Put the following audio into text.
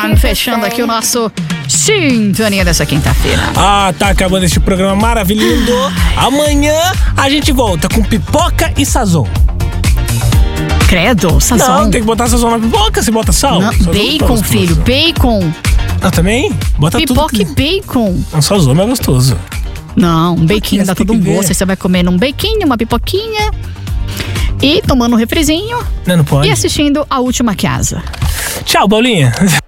Fechando aqui o nosso Sintonia dessa quinta-feira. Tá acabando este programa maravilhoso. Amanhã a gente volta com pipoca e sazon. Credo, sazon. Não, tem que botar sazon na pipoca, você bota sal. Não, bacon, filho, bacon. Também? Bota pipoca tudo. Pipoca e bacon. Um sazon é gostoso. Não, um bequinho dá todo um gosto. Aí você vai comer um bequinho, uma pipoquinha e tomando um refrizinho. Não pode. E assistindo A Última Casa. Tchau, Paulinha.